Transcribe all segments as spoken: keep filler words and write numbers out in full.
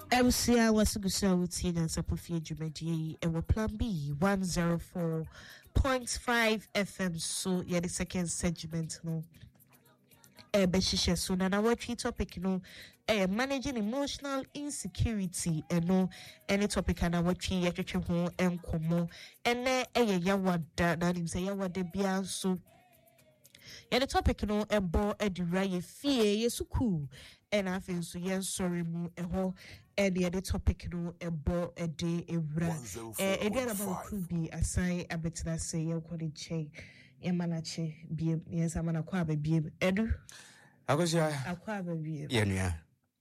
M C I was a routine and Sapofia Jumedi, and we plan B one oh four point five F M. So, yeah, the second segment, no. Eh, Beshisha, so now what we topic, no, eh, managing emotional insecurity, and no, any topic, and what we actually home and come and eh, eh, ya what that, that him say, ya what the bian so. Yeah, the topic, you know, a bo a dry fear, yes, cool. And I feel so, yes, sorry, mo, a whole, and the other topic, you know, a bo a day, a bra. Eh, again about could be a sign, a bit that say, you're going to say, Yamanache, be, yes, I'm an aqua, be, edu. I was ya, aqua, be, yeah,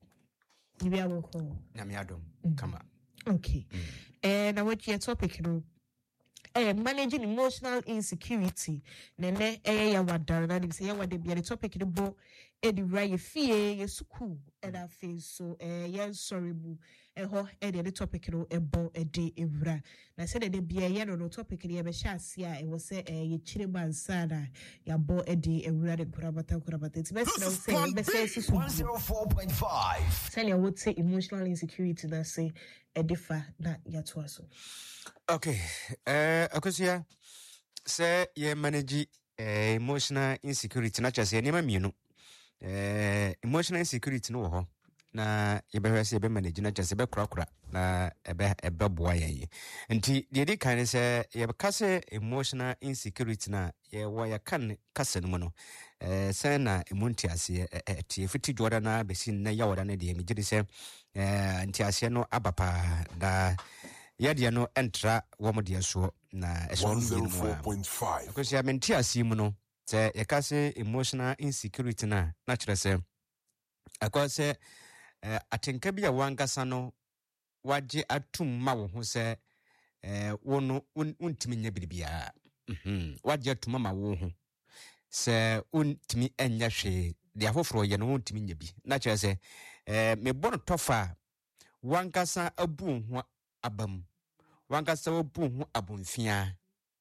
you be able to call Namiadum, come on. Okay. And I want your topic, you know. Eh, managing emotional insecurity. Nene, eh, ya wada, na dim say ya wada be the topic the bo, eh, the right fear, ye suku, and I feel so, eh, ya sorry, boo, eh, ho, eh, the topic no, eh, bo, eh, de, eh, bra. Na said that the be a yano no topic, eh, be shasia, eh, was say, eh, ye chiriban sana, ya bo, eh, de, eh, bra, de kurabata, kurabata. It's best to say, best say, one oh four point five. Sanya would say emotional insecurity, that say, eh, differ, that ya twaso. Okay, uh, Akosia, say, ye manage uh, emotional insecurity, not just any mammy, uh, emotional insecurity, no, na ye better say, be managing, not just a better crocra, na a be a boy. And the other kind is a ye case emotional insecurity, na ye why a can cousin mono, uh, sana emuntias, a fifty Jordana, be seen na yawan, the immediate say, uh, and Tiasiano abapa, da. Yadia no entra womodia so na eso one oh four point five. Because ya menti asimu no se yakase emotional insecurity na naturally say akose eh atenka bia wankasa no waje atum ma wo ho se eh wono untimi nya bibia mhm waje atum ma wo ho se untimi enya hwe dia foforo ye no untimi nya bi naturally say eh me bono tofa wankasa abu ho abam wankasa wabu hu abunfia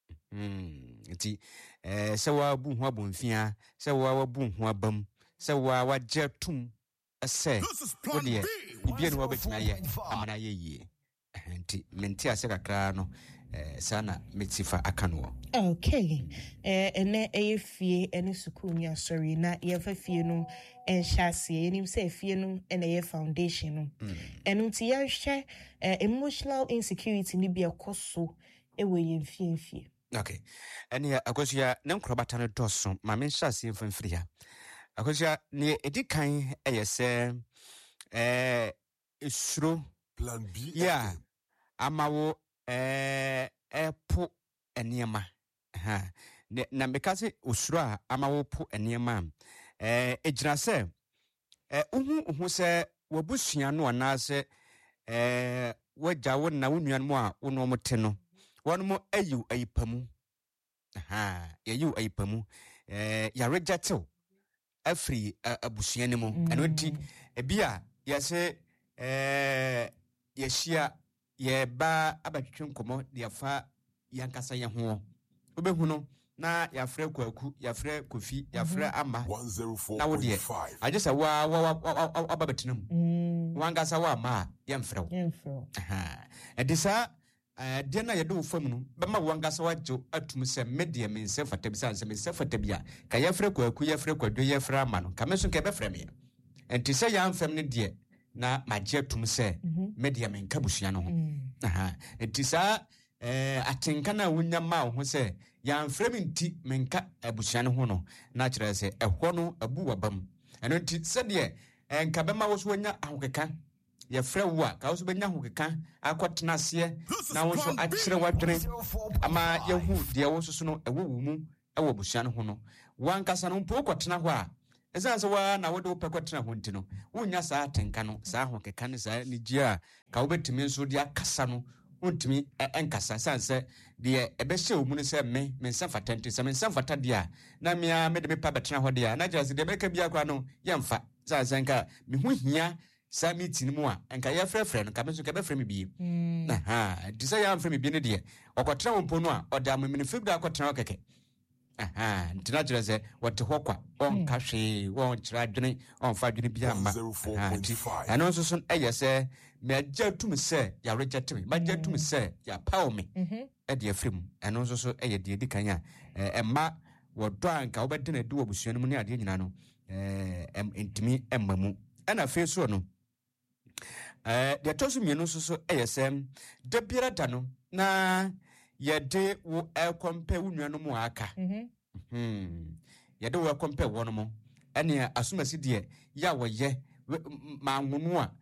hmm nti eh se wabu hu abunfia se wabu hu abam se wa wajetum ase wode bibia no wabetima ye amana ye ye nti menti ase kakra no eh sana metifa akano. Okay. Eh ene eyefie ene sukuu nya sorry na ye fa fie no enhyase enim say fie no ene ye foundation no. Eno nti ye hwe emotional insecurity ni bia koso ewe ye fie fie. Okay. Ene akosia ne nkrobata no doso ma me hyase mfamfiri ha. Akosia ne edikan eyese eh esuro Plan B. Yeah. Amawo eh epo eniema ha na mekase osuro a amawo po eniema eh ejina se eh uhu uhu se wabusua no anase eh waja wo na wonua no a wono mote no wono mo ayu ayipamu ha yayu ayipamu eh ya rejetew afri abusua ne mu anoti ebia yase eh yeshia ye ba abatwetwe nkomo de afa yankasa ye ho obehu no na yafre kwaku yafre kofi yafre ama one oh four na wo de agesa wa wa ababetinam wangasa wa ma yemfrew Yemfrew. aha edisa de na yedo fam no bema wangasa wajo atum se media men se fata bisa se men se fata bia ka yafre kwaku yafre kwado yafre ama no kameso ke befre me enti se yamfam ne de na maje tum se media men kabusua no ho aha etisa eh atenka na wonya ma ho se ya mfrem nti menka abusua no ho no na kire se ehwo no abu wabam eno nti se de enka bema wo so wonya ahokeka ye frɛ wo a ka wo so benya ahokeka akotena se na wo so akire wadwene ama yehu de wo so so no ewo wo mu ewo abusua no ho no wankasa no mpo kotena ho a esa so wa na wode opekotena ho nti no wonya saa atenka no saa ahokeka ne saa nigia ka wo betimi nso de akasa no untimi enkasa sanse de ebehye omu ne se me me nsamfata nti se me nsamfata de a na me a me de me pa betena ho de a na just de beka bia kwa no yemfa sanse nka me hu hia sa meeting mu a enka ye frefre no ka me so ka be frɛ me bi aha de se ya frɛ me bi ne de okotena wo mpo no a oda me me fibra akotena okeke aha ntina jira ze wote hokwa on kahwe won kira adwene on fa adwene bia ma ano so so eye se me agya tum sɛ ya reject me magya tum sɛ ya power me e de afrim ɛno nso so ɛyɛ de di kan a ɛma wɔdɔ anka wobɛde na di wɔ busua no mu ne ade nyina no ɛm ntimi ɛma mu ɛna afei so no eh de toso mienu nso so ɛyɛ sɛ da biara da no na yɛde wo ɛkɔmpɛ wo nua no mu aka mhm yɛde wo ɛkɔmpɛ wo no mu ɛne asomasi de ya wɔyɛ ma nwonu a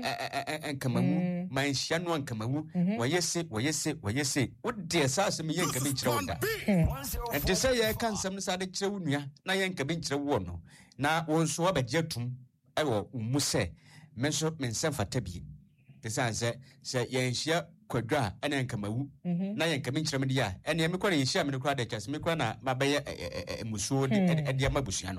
enkamawu ma nhia no nkamawu wɔyɛ se wɔyɛ se wɔyɛ se wo de asase me yɛ nka bi kyerɛ wo da ente sɛ yɛ ka nsɛm no sa de kyerɛ wo nua na yɛ nka bi kyerɛ wo no na wo nso abagye atum ɛwɔ mu sɛ me nso me nsɛm fata bi te sɛ sɛ sɛ yɛ nhia kwadwa ɛna nkamawu na yɛ nka bi kyerɛ me de ya ɛne me kɔ na yɛ hyia me no kora de kyerɛ me kora na mabɛyɛ emusuo de de amabusua no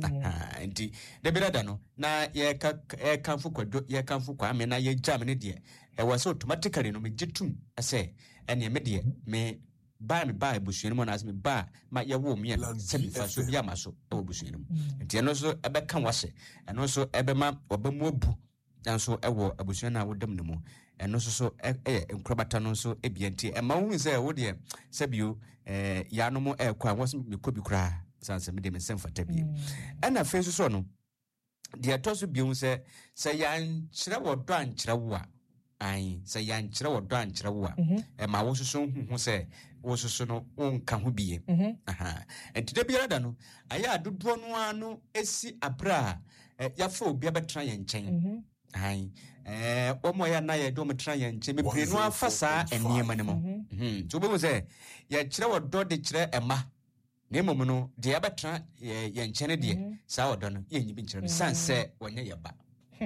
enti de bi dada no na yɛ ka yɛ kanfo kwadwo yɛ kanfo kwa me na yɛ gya me ne de ɛwɔ sɛ automatically no me gitum ɛsɛ ɛne me de me ba me ba ebusua no mu na as me ba ma yɛ wo me sɛ bi fa so bi ama so ɛwɔ busua no mu enti ɛno so ɛbɛka wase ɛno so ɛbɛma ɔbɛmu abu nanso ɛwɔ abusua na wodam ne mu ɛno so so ɛyɛ nkrabata no so ebianti ɛma wo sɛ wo de sɛ bio eh ya no mo ɛkɔ a wɔs me kɔ bi kra sanse me de me nsɛm fata bi ɛna fe so so no de ɛtɔ so bio sɛ sɛ yan kyerɛ wɔ dɔ ankyerɛ wo a ai sɛ yan kyerɛ wɔ dɔ ankyerɛ wo a ɛma wo so so hu sɛ wo so so no wonka ho bie aha enti da biara da no ayɛ adodoɔ no ano esi abra ya fa obi abɛtra yɛ nkyɛn ai eh omo ya na ye do metra ye nche me pre no afa saa eniema ne mo mhm so be mo se ye kire wodo de kire ema na emom no de ya betra ye nche ne de saa wodo no ye nyibi kire no sanse wonye ye ba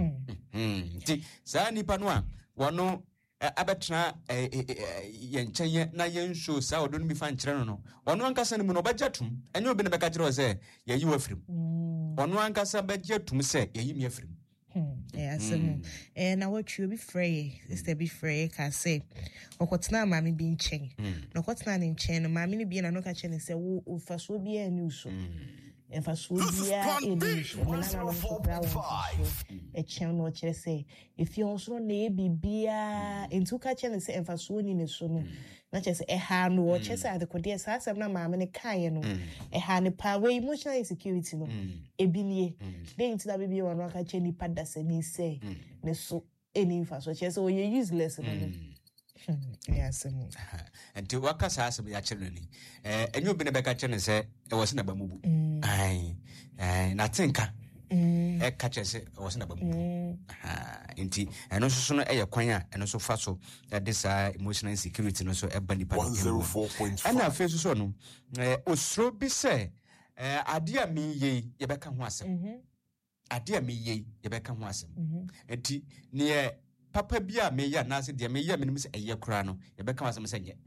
mhm ti saa nipa no a wono abetra ye nche ye na ye nso saa wodo no bi fa nkire no no wono ankasa ne mu no bagya tum enye obi ne beka kire wo se ye yi wafrim wono ankasa bagya tum se ye yi mi afrim. Yeah, so eh na what you be free is to be free ka say okotena mami bi nchen na okotena ne nchen no mami ni bi na no ka che ne se wo faso bi anu so en faso bi a enu so me na no so bra wo e chen no che say if you also na e bibia entu ka che ne se en faso ni ne so no na che say e ha no wo che say adekode sa asem na mami ne kan no e ha ne pa we emotional insecurity no e bi nie dey into that baby one ka che ni pada se ni say ne so eni faso che say we useless no yes mo enti waka sa asem ya che no ni eh enyo obi ne beka che ne se e wo se na ba mubu ai eh na tinka e ka che se e wo se na ba mubu aha enti eno so so no e ye kwan a eno so fa so de sa emotional insecurity no so e ba ni pa ana fe so so no eh osro bi se eh ade a mi ye ye beka ho asem ade a mi ye ye beka ho asem enti ne papa bia me ya na se de me ya me nim se eye kura no ye beka wasem se nye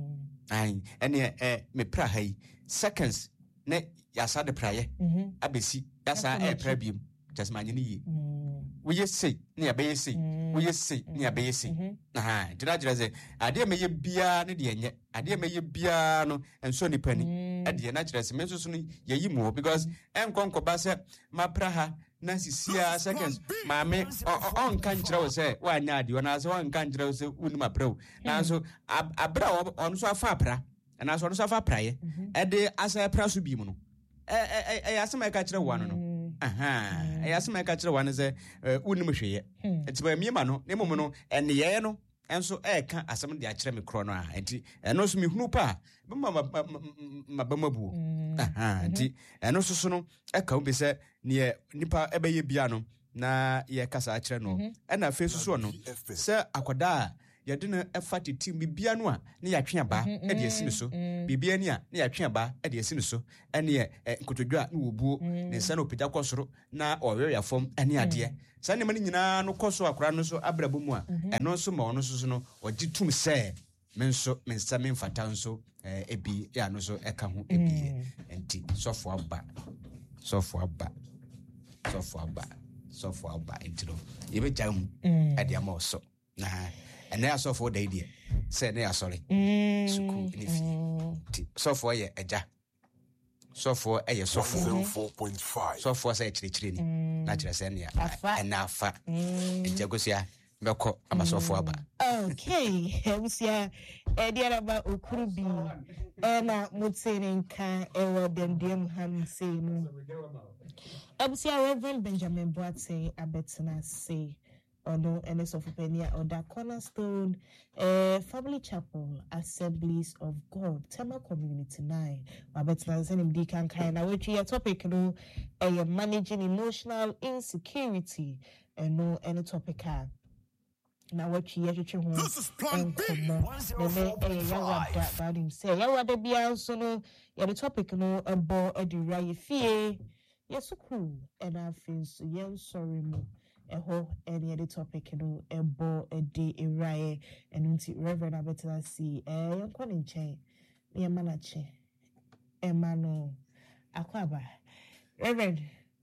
ai ene eh me pra hai seconds ne ya sa de praye abesi ya sa e pra biem just manye ni yi we ye say ne ya be ye say we ye say ne ya be ye say aha dira dira ze ade me ye bia ne de enye ade me ye bia no enso ni pani ade na dira se me so so no ye yi mo because enkonko ba se ma pra ha na sisia seconds maame on kan kyerɛ wo sɛ wa nya ade ona sɛ on kan kyerɛ wo sɛ unim abrɛw na so abra on so afa apra na so on so afa praye e de asa pra so bi mu no eh eh asema ka kyerɛ wo no no aha eh asema ka kyerɛ wo no sɛ unim hweye etiba miema no ne mom no ene ye no enso e ka asem de akyerɛ me kro no a enti eno so me hunu pa ma ma ba mabu aha enti eno so so no e ka obi sɛ ne nipa ebeye bia no na ye kasa akyerɛ no ɛna fe so so no sɛ akoda a ye de no efa titim bibia no a ne ya twe aba e de asi ne so bibia ni a ne ya twe aba e de asi ne so ɛne ye nkotodwa na wobuo ne nsa na opija kɔsoro na ɔwe ya fam ɛne ade sɛ ne mane nyina no kɔso akora no so abrabo mu a ɛno so ma ɔno so so no ɔgye tum sɛ me nso me nsa me mfata nso ebi ya no so ɛka ho ebi enti sɔfo aba sɔfo aba sɔfo aba sɔfo aba enti no yebe jam ɛde ama ɔso na ɛnɛ asɔfo da idie sɛ ne asɔre suku ne fi ti sɔfo yɛ ɛgya sɔfo ɛyɛ sɔfo zero four point five sɔfo sɛ kyerɛkyerɛ ni na kyerɛ sɛ ne ɛna afa ɛgya gosia bɛkɔ amasɔfo aba. Okay, Ebusia, Ediaraba Okurubi, Ena Mutseninka, Ewa Dendem Ham say no. Ebusia Reverend Benjamin Boateng Abetana say, or no, and it's of Penia or that Cornerstone, uh, Family Chapel, Assemblies of God, Tema Community nine. Abetana send him deacon kind of which your topic, no, uh, managing emotional insecurity, and no, any topic. Na what you actually want and come on. About him say, ya wada be also no, ya the topic no about a dry fear. Yes, so cool, and I feel so young sorry mo. A whole any other topic no about a day a riot and until Reverend Abetala see a young calling chain. Me a manache, a mano, aquaba. Reverend,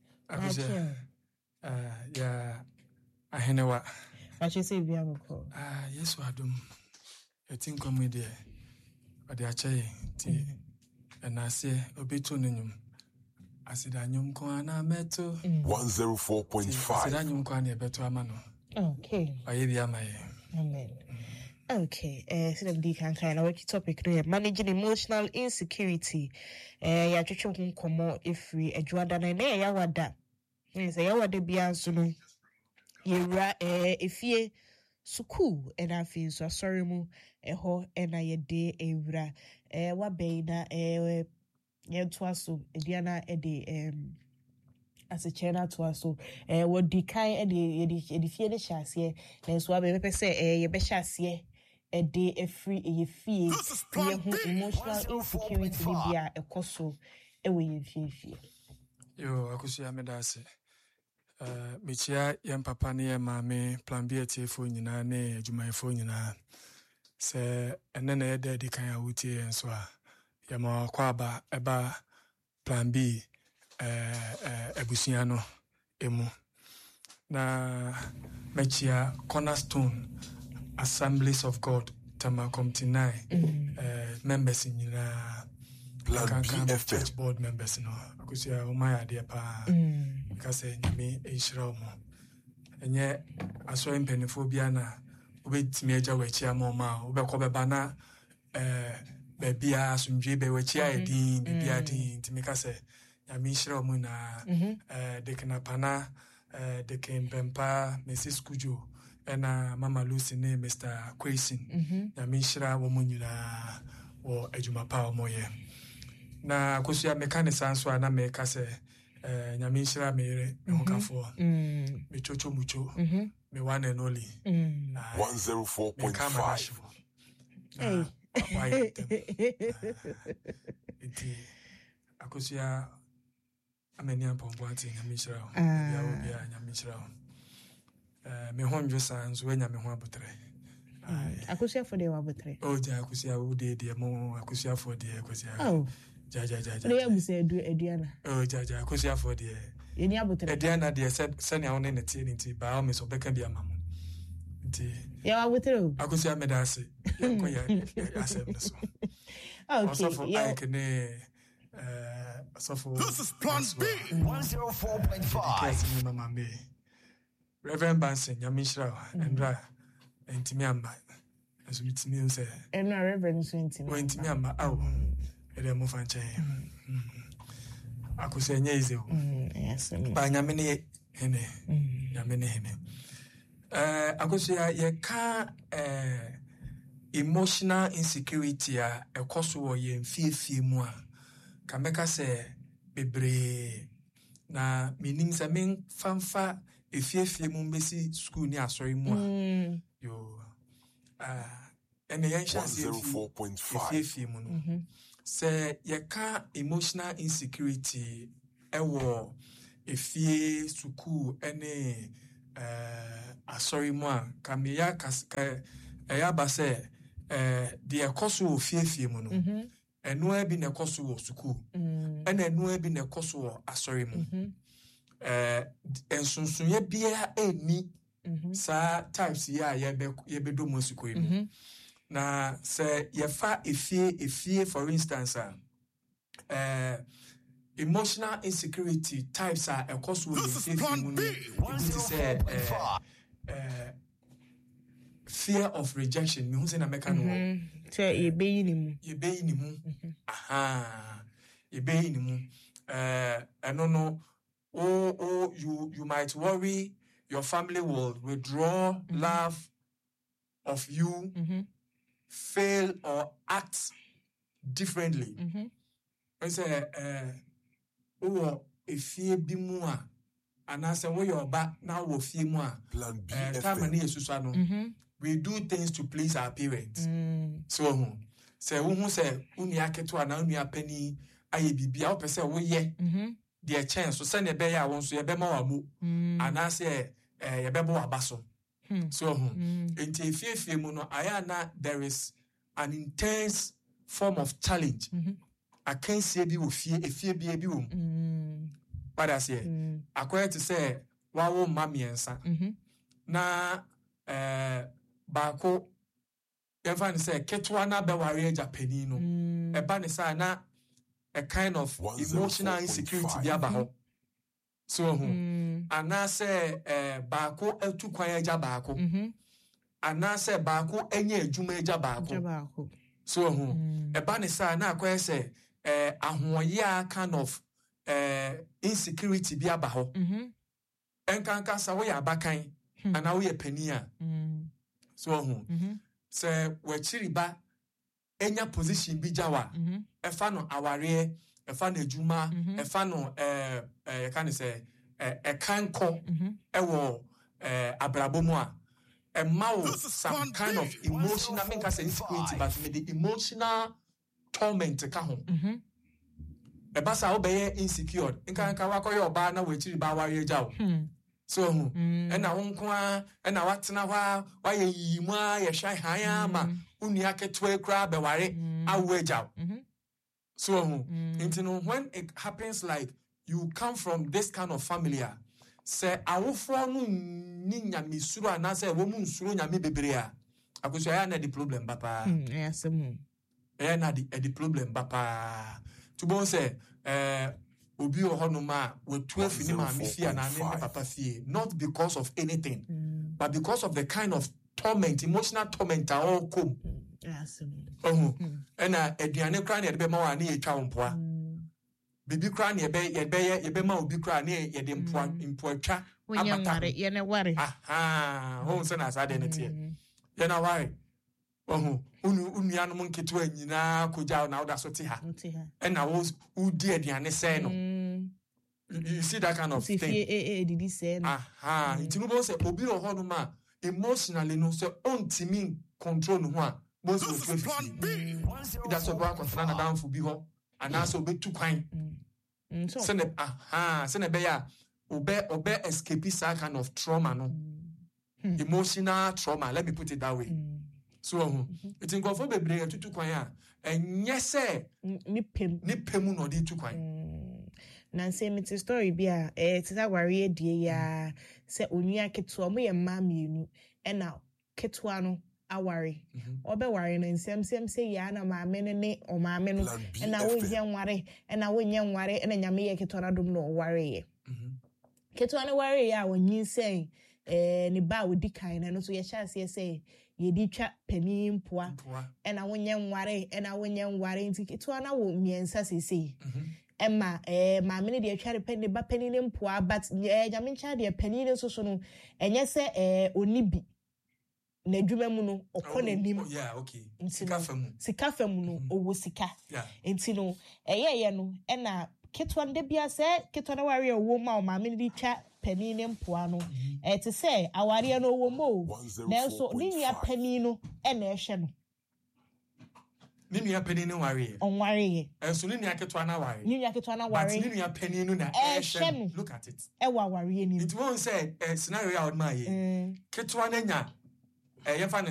uh, yeah, I know what. I should say, we have a call. Ah, yes, we do. I think come with there. But they are chatting. And I say, Obito Num. I said, I knew Kwana Meto one oh four point five. I said, I knew Kwana Beto Amano. Okay. I hear my. Amen. Okay. Uh, so the can kind of work topic there. Managing emotional insecurity. Uh, ya chuchu kumkomo if we ejuada na ne ya wada. Yes, ya wada biya sunu. Yera eh efie suku and I feel so sorry mu eho and I de ewra eh wa be na eh ye twaso ediana e de em as a chena twaso eh wo di kan e de e de fie de hyase na so abe pe se eh ye be hyase e de efri e ye fie ye hu emotional insecurity bia ekoso e we ye fie fie yo akusu ya medase. Uh, Michia yam papa ne mame plan B atiefo nyina ne adwumayefo nyina se ene na yede de kan awutie enso a yam akwa aba eba plan B eh eh abusua no emu na Michia Cornerstone Assemblies of God Tema Committee nine mm-hmm. uh, members nyina Plan B F M church board members no akusia o my idea pa because nyame ehira mo enye aso empenifo bia na obetimi agya wachi amoma obekọ beba na eh be bia asumdwe be wachi ayedin bia din ntimi ka se nyame ehira mo na eh de kana pana eh de kembempa Missus Kujo ena Mama Lucy ne Mister Quasin nyame ehira wo mo nyina wo adwuma pa wo moye na kusia mechanics anso na me ka se eh nyame nhira mere me hokafo mm me chocho mucho me one and only one oh four point five. Hey iti akusia ameni ampombo ati nyame nhira ya obi a nyame nhira eh me honjo sanzo nyame ho abotre akusia for the wabotre oh ja akusia wo de de mo akusia for the akusia oh ja ja ja ja le abuse edu eduana oh ja ja akusia for the yeni abotre eduana de said sani a woni ne tie nti ba o me so beka bia mamo nti ya wabotre o akusia me da se ko ya asem ne so okay yeah kene eh so for This is Plan B one oh four point five. mama me Reverend Banson Yamishra Andra ntimi amba aso mitimi nse enra Reverend so ntimi ntimi amba aw ede mo fanche akuse nya izeo yes ba nyame ne hene nyame ne hene eh akuse ye ka eh emotional insecurity a ekoso wo ye mfiefie mu a kameka se bebre na menim se men fanfa efiefie mu mbesi school ni asori mu a yo ah ene yan chance one oh four point five. efiefie mu no se ye ka emotional insecurity ewo efie school ene eh asori mu a kameya ka eya ba se eh de ekoso ofiefie mu no enu abi na ekoso wo school ene enu abi na ekoso wo asori mu eh ensunsunye bia eni sa types ya yebe yebe do musiko yi na se yefa efie efie for instance uh, emotional insecurity types are ekoso wo efie mu ni say eh fear of rejection. Me who say na meka no. So ye be ni mu. Ye be ni mu. Aha. Ye be ni mu. Uh, I don't know. Oh, oh, you you might worry. Your family will withdraw mm-hmm. love of you, mm-hmm. fail or act differently. Mm-hmm. I say, uh, oh, if you be more, and I say, well, you're back now with you more. Plan B. Uh, time and Susano. Mm-hmm. We do things to please our parents. Mm. So, say, who say, Uniake to an Unia penny, I be be out, say, oh, yeah, dear chance, so send a bear, I want to a bemo, and I say, a bebo abaso. So, in T F, there is an intense form of challenge. I can't say be with fear, if fear be a beam. What I say, I quite to say, wow, mammy and son. Na, uh, Bako, Evan say, Ketwana Bewari Japanino, a banisana, a kind of emotional insecurity, Yabaho. So, and I say, uh, Bako, El Tukwaya Jabako, and I say, Bako, any Jume Jabako. So, a banisa na kwa say, eh, a kind of eh, insecurity be abaho. En kan kasa we abakan, and now we a penia. So, say, we chiriba, enya position be jawa, a fano aware, a fan juma, a fano, eh, eh, can say, a can call, a war, eh, abrabomoa. A mouth, some kind of emotional, I mean, I say insecurity, but maybe emotional torment. Mm-hmm. A basa obey insecure. In can kawako your banner with you bawa ye jaw. So, and I won't qua, and I want to know why ye ma ye shy hayama, uniake twe crab a wari, I wage out. So, into when it happens like you come from this kind of family. Say I will form ninya misura na say woman suru nya me bebrea akuso ya na the problem papa yes um ya na the the problem papa to bon say eh obi o hono ma we twelve ni ma me fia na me papa fie not because of anything mm. but because of the kind of torment emotional torment all come yes um and na aduane kra na de be ma wa na ye twa wompoa bibi kra na ye be ye be ye be ma obi kra na ye de mpoa mpoa twa abata ye na ware aha ho nse na asade ne tie ye na ware ohu unu unu ya no nketu anyina koja na oda so te ha and na wo udi aduane se no you see that kind of thing eh eh did he say aha itinu bo se obi ro ho no ma emotionally no se ontimi control no ho a most of the people that's about control na down for bi ho anaso obetu kwan so ne aha se ne be ya obe obe escape that kind of trauma no mm. emotional trauma, let me put it that way. Mm. So mm-hmm. It's in confirm bebre tutu kwan a enye se ni pem ni pemu no di tu kwan. Na say me story bi a eh tita ware die ya se onua keto mo ye ma mienu e na keto no aware obe ware na nsem sem se ya na ma me ne o ma me no e na wo ye nware e na wo nye nware e na nyame ye keto na dum no ware ye. Keto na ware ya wonyin sen eh ni ba odi kan na no so ye sha se say ye di twa pani mpoa e na wo nye nware e na wo nye nware nti keto na wo miensa sese Emma, eh, my minute, they try to penny, but penny them poor, but eh, Jamin child, they penny so soon, and yes, eh, only be Nedumemuno or Conem. Yeah, okay. Sikafemu, Sikafemuno or Wusika. Yeah, and Tino, eh, yeah, no, and now Ketwan debia said, Ketwana warrior woman, or my minute chat, penny them poano, eh, to say, our no womo, Nelson, Linia Penino, and Nation. Nini ya penny no worry. On worry. And so Nini Aketwana worry. Nini Aketwana worry. Nini ya penny no na. Look at it. Ewa worry. It won't say a scenario out my. Ketwana nya. Eh,